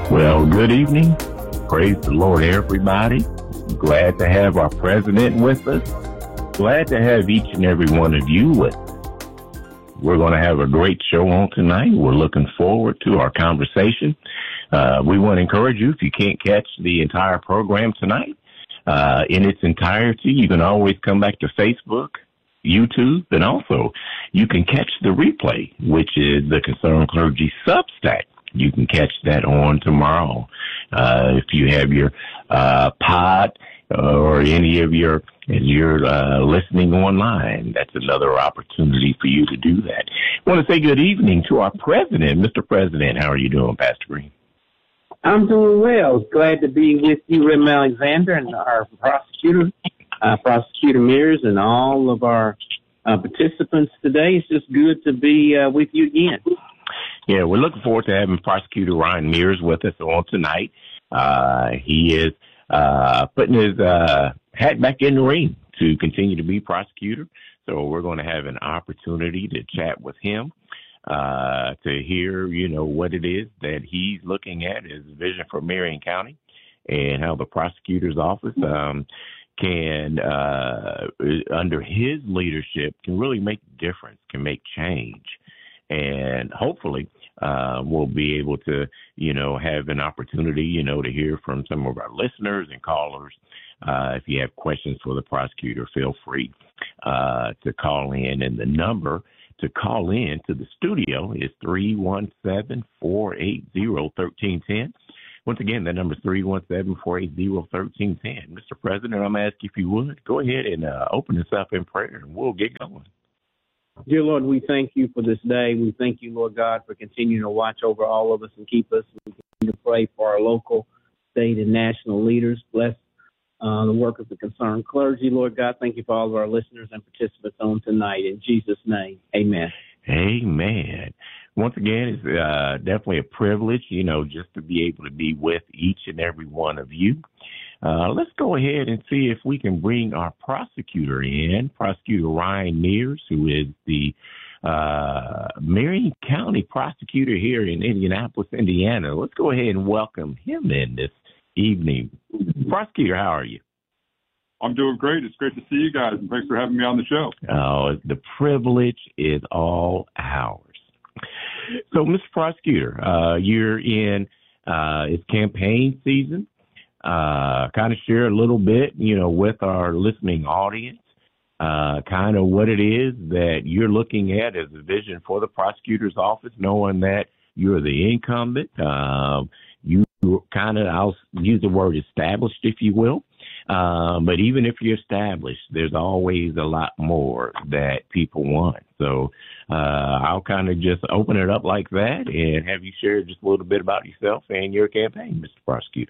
Well, good evening. Praise the Lord, everybody. Glad to have our president with us. Glad to have each and every one of you with us. We're going to have a great show on tonight. We're looking forward to our conversation. We want to encourage you, if you can't catch the entire program tonight in its entirety, you can always come back to Facebook, YouTube, and also you can catch the replay, which is the Concerned Clergy Substack. You can catch that on tomorrow. If you have your pod or any of your, and you're listening online, that's another opportunity for you to do that. I want to say good evening to our president. Mr. President, how are you doing, Pastor Green? I'm doing well. Glad to be with you, Rem Alexander, and our prosecutor, Prosecutor Mears, and all of our participants today. It's just good to be with you again. Yeah, we're looking forward to having Prosecutor Ryan Mears with us on tonight. He is putting his hat back in the ring to continue to be prosecutor. So we're going to have an opportunity to chat with him to hear, what it is that he's looking at as a vision for Marion County and how the prosecutor's office can, under his leadership, can really make a difference, can make change. And hopefully we'll be able to, have an opportunity, to hear from some of our listeners and callers. If you have questions for the prosecutor, feel free to call in. And the number to call in to the studio is 317-480-1310. Once again, that number is 317-480-1310. Mr. President, I'm going to ask you if you would go ahead and open us up in prayer, and we'll get going. Dear Lord, we thank you for this day. We thank you, Lord God, for continuing to watch over all of us and keep us. We continue to pray for our local, state, and national leaders. Bless the work of the Concerned Clergy, Lord God. Thank you for all of our listeners and participants on tonight. In Jesus' name, amen. Amen. Once again, it's definitely a privilege, just to be able to be with each and every one of you. Let's go ahead and see if we can bring our prosecutor in, Prosecutor Ryan Mears, who is the Marion County prosecutor here in Indianapolis, Indiana. Let's go ahead and welcome him in this evening. Prosecutor, how are you? I'm doing great. It's great to see you guys, and thanks for having me on the show. Oh, the privilege is all ours. So, Mr. Prosecutor, you're in it's campaign season. Kind of share a little bit, with our listening audience, kind of what it is that you're looking at as a vision for the prosecutor's office, knowing that you're the incumbent. You kind of, I'll use the word established, if you will. But even if you're established, there's always a lot more that people want. So I'll kind of just open it up like that and have you share just a little bit about yourself and your campaign, Mr. Prosecutor.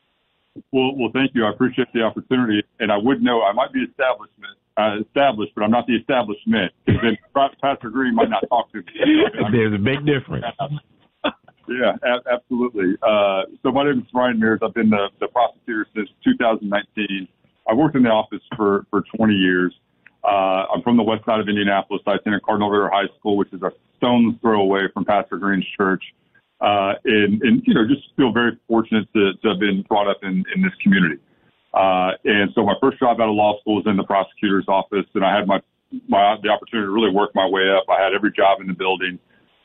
Well, thank you. I appreciate the opportunity. And I would know I might be established, but I'm not the establishment. Because then Pastor Green might not talk to me. There's a big difference. Yeah, absolutely. So my name is Ryan Mears. I've been the prosecutor since 2019. I worked in the office for 20 years. I'm from the west side of Indianapolis. I attended Cardinal River High School, which is a stone's throw away from Pastor Green's church. And just feel very fortunate to have been brought up in this community. And so my first job out of law school was in the prosecutor's office, and I had the opportunity to really work my way up. I had every job in the building.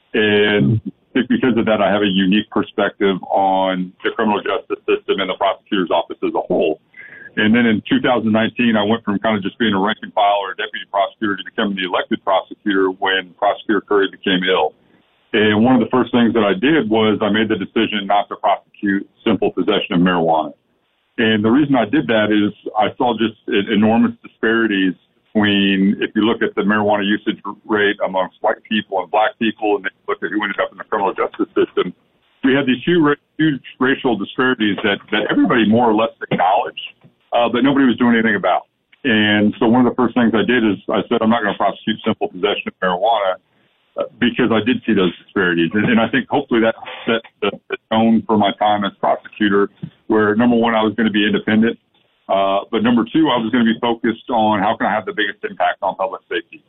And because of that, I have a unique perspective on the criminal justice system and the prosecutor's office as a whole. And then in 2019, I went from kind of just being a rank and file or a deputy prosecutor to becoming the elected prosecutor when Prosecutor Curry became ill. And one of the first things that I did was I made the decision not to prosecute simple possession of marijuana. And the reason I did that is I saw just enormous disparities between, if you look at the marijuana usage rate amongst white people and black people, and then you look at who ended up in the criminal justice system, we had these huge racial disparities that everybody more or less acknowledged, but nobody was doing anything about. And so one of the first things I did is I said, I'm not going to prosecute simple possession of marijuana, because I did see those disparities. And I think hopefully that set the tone for my time as prosecutor, where, number one, I was going to be independent. But number two, I was going to be focused on how can I have the biggest impact on public safety.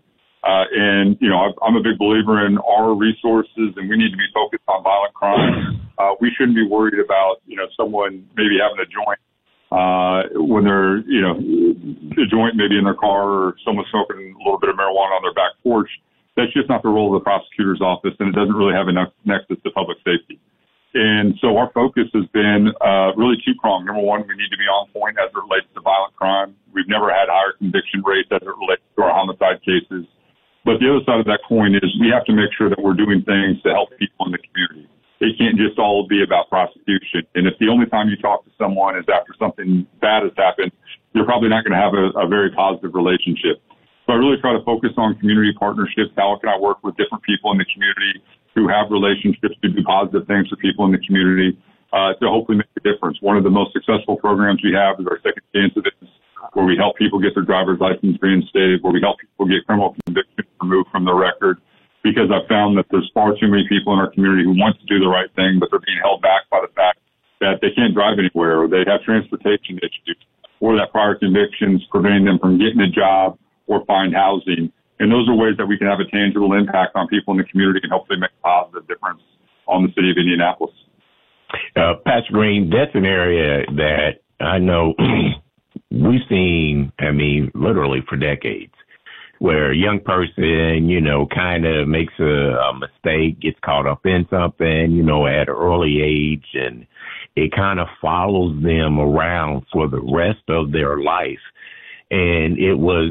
I'm a big believer in our resources, and we need to be focused on violent crime. We shouldn't be worried about, someone maybe having a joint when they're, a joint maybe in their car, or someone smoking a little bit of marijuana on their back porch. That's just not the role of the prosecutor's office, and it doesn't really have a nexus to public safety. And so our focus has been really two-pronged. Number one, we need to be on point as it relates to violent crime. We've never had higher conviction rates as it relates to our homicide cases. But the other side of that coin is we have to make sure that we're doing things to help people in the community. It can't just all be about prosecution. And if the only time you talk to someone is after something bad has happened, you're probably not going to have a very positive relationship. So I really try to focus on community partnerships. How can I work with different people in the community who have relationships to do positive things for people in the community to hopefully make a difference? One of the most successful programs we have is our Second Chance events, where we help people get their driver's license reinstated, where we help people get criminal convictions removed from their record, because I've found that there's far too many people in our community who want to do the right thing, but they're being held back by the fact that they can't drive anywhere, or they have transportation issues, or that prior convictions preventing them from getting a job or find housing. And those are ways that we can have a tangible impact on people in the community and hopefully make a positive difference on the city of Indianapolis. Pastor Green, that's an area that I know we've seen, literally for decades, where a young person, kind of makes a mistake, gets caught up in something, at an early age, and it kind of follows them around for the rest of their life. And it was,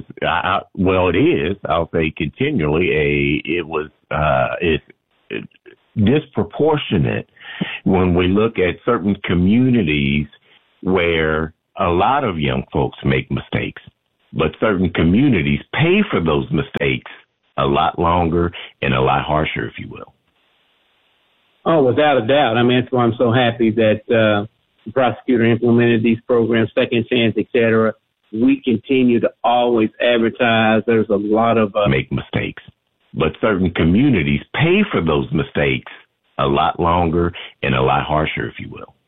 I'll say continually, it's disproportionate when we look at certain communities where a lot of young folks make mistakes, but certain communities pay for those mistakes a lot longer and a lot harsher, if you will. Oh, without a doubt. That's why I'm so happy that the prosecutor implemented these programs, Second Chance, et cetera. We continue to always advertise. There's a lot of make mistakes, but certain communities pay for those mistakes a lot longer and a lot harsher, if you will.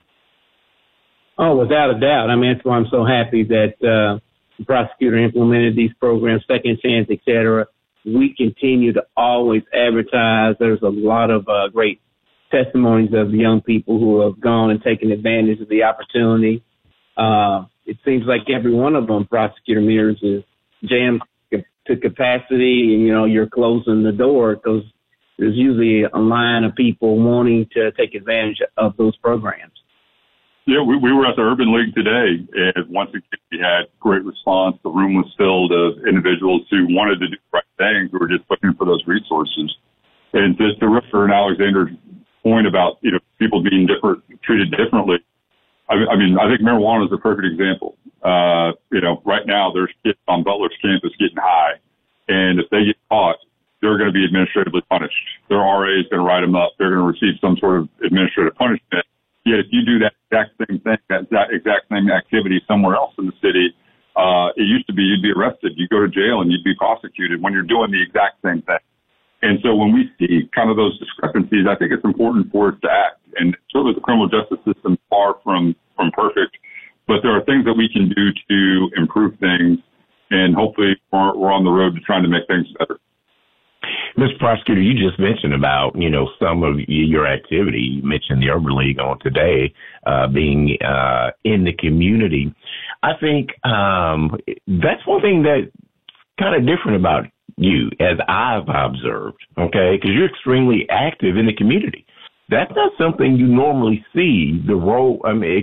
Oh, without a doubt. That's why I'm so happy that the prosecutor implemented these programs, Second Chance, et cetera. We continue to always advertise. There's a lot of great testimonies of young people who have gone and taken advantage of the opportunity. It seems like every one of them, Prosecutor Mears, is jammed to capacity, and, you're closing the door because there's usually a line of people wanting to take advantage of those programs. Yeah, we were at the Urban League today, and once again, we had great response. The room was filled of individuals who wanted to do the right things, who were just looking for those resources. And to Ripper and Alexander's point about, people being treated differently, I think marijuana is a perfect example. Right now there's kids on Butler's campus getting high, and if they get caught, they're going to be administratively punished. Their RA is going to write them up. They're going to receive some sort of administrative punishment. Yet if you do that exact same thing, that exact same activity somewhere else in the city, it used to be you'd be arrested, you'd go to jail, and you'd be prosecuted when you're doing the exact same thing. And so when we see kind of those discrepancies, I think it's important for us to act. And certainly the criminal justice system is far from perfect, but there are things that we can do to improve things, and hopefully we're on the road to trying to make things better. Mr. Prosecutor, you just mentioned about, some of your activity. You mentioned the Urban League on today, being in the community. I think that's one thing that's kind of different about you, as I've observed, okay, because you're extremely active in the community. That's not something you normally see the role,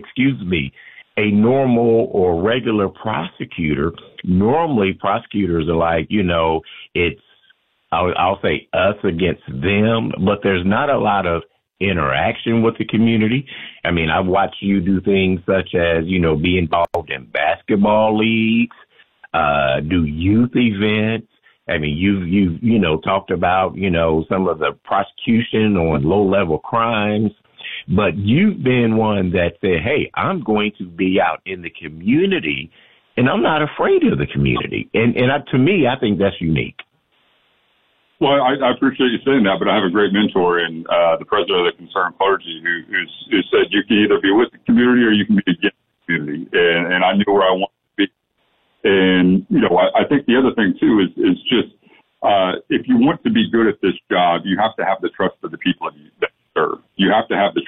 a normal or regular prosecutor. Normally prosecutors are like, it's, I'll say us against them, but there's not a lot of interaction with the community. I've watched you do things such as, be involved in basketball leagues, do youth events. You've talked about, some of the prosecution on low-level crimes, but you've been one that said, hey, I'm going to be out in the community, and I'm not afraid of the community. And to me, I think that's unique. Well, I appreciate you saying that, but I have a great mentor in the president of the Concerned Clergy who said you can either be with the community or you can be against the community. And I knew where I wanted to be. And, I think the other thing, too, is just if you want to be good at this job, you have to have the trust of the people that you serve. You have to have the trust of the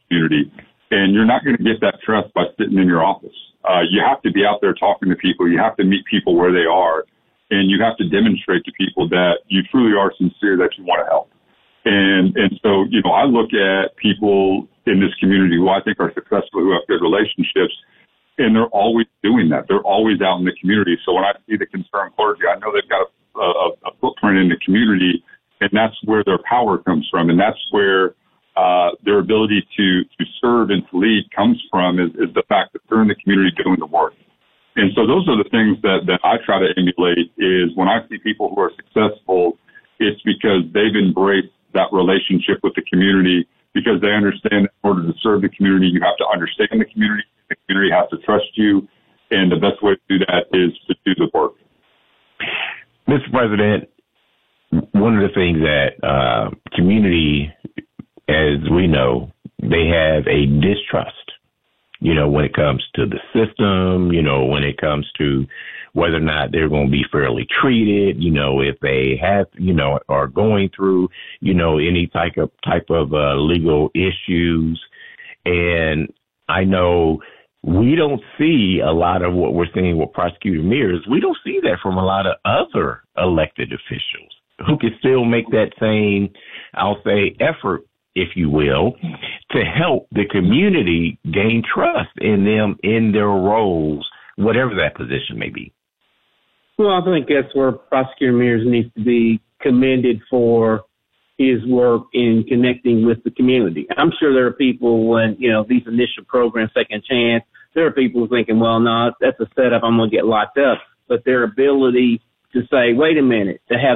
community. And you're not going to get that trust by sitting in your office. You have to be out there talking to people. You have to meet people where they are. And you have to demonstrate to people that you truly are sincere, that you want to help. And so, you know, I look at people in this community who I think are successful, who have good relationships, and they're always doing that. They're always out in the community. So when I see the concerned clergy, I know they've got a footprint in the community, and that's where their power comes from. And that's where their ability to serve and to lead comes from, is the fact that they're in the community doing the work. And so those are the things that I try to emulate. Is when I see people who are successful, it's because they've embraced that relationship with the community, because they understand that in order to serve the community, you have to understand the community. The community has to trust you. And the best way to do that is to do the work. Mr. President, one of the things that community, as we know, they have a distrust, you know, when it comes to the system, you know, when it comes to whether or not they're going to be fairly treated, you know, if they have, you know, are going through, you know, any type of legal issues. And I know we don't see a lot of what we're seeing with Prosecutor Mears. We don't see that from a lot of other elected officials who can still make that same, I'll say, effort, if you will, to help the community gain trust in them, in their roles, whatever that position may be. Well, I think that's where Prosecutor Mears needs to be commended for his work in connecting with the community. I'm sure there are people when, you know, these initial programs, Second Chance, there are people thinking, well, no, that's a setup, I'm going to get locked up. But their ability to say, wait a minute, to have